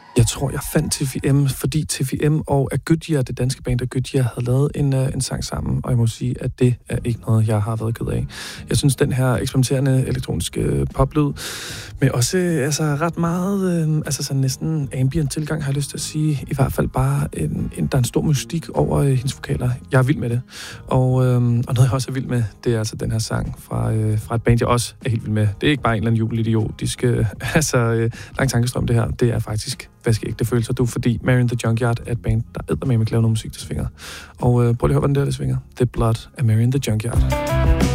Jeg tror, jeg fandt TFM, fordi TFM og Agudja, det danske band Agudja, havde lavet en sang sammen, og jeg må sige, at det er ikke noget, jeg har været ked af. Jeg synes, den her eksperimenterende elektroniske poplyd, med også ret meget, sådan næsten ambient tilgang, har jeg lyst til at sige, i hvert fald bare, der er en stor mystik over hendes vokaler. Jeg er vild med det. Og noget, jeg også er vild med, det er altså den her sang fra et band, jeg også er helt vild med. Det er ikke bare en eller anden juleidiotisk, lang tankestrøm, det her. Det er faktisk vaskeægte følelser, fordi Mary and the Junkyard er et band, der eddermame med at lave noget musik, der svinger. Og prøv lige at høre, hvordan det svinger. The Blood af Mary and the Junkyard.